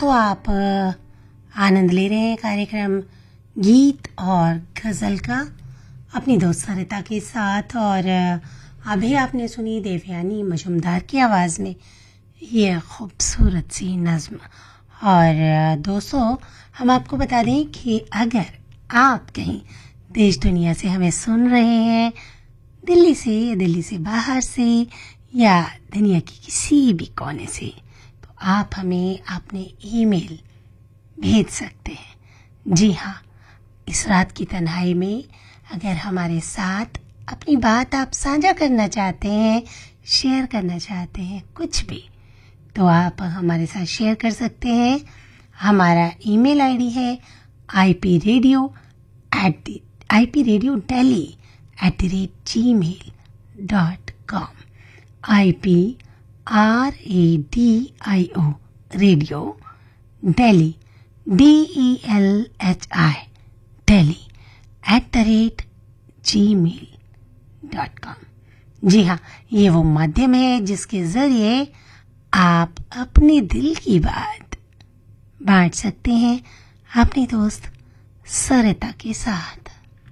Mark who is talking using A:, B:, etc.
A: आप आनंद ले रहे हैं कार्यक्रम गीत और गजल का अपनी दोस्त सरिता के साथ। और अभी आपने सुनी देवयानी मजूमदार की आवाज़ में ये खूबसूरत सी नज़्म। और दोस्तों, हम आपको बता दें कि अगर आप कहीं देश दुनिया से हमें सुन रहे हैं, दिल्ली से या दिल्ली से बाहर से या दुनिया की किसी भी कोने से, तो आप हमें अपने ईमेल भेज सकते हैं। जी हाँ, इस रात की तन्हाई में अगर हमारे साथ अपनी बात आप साझा करना चाहते हैं, शेयर करना चाहते हैं, कुछ भी, तो आप हमारे साथ शेयर कर सकते हैं। हमारा ईमेल आईडी है ipradio@gmail.com IPRADIO radio Delhi DELHI Delhi @gmail.com। जी हाँ, ये वो माध्यम है जिसके जरिए आप अपने दिल की बात बांट सकते हैं अपनी दोस्त सरिता के साथ।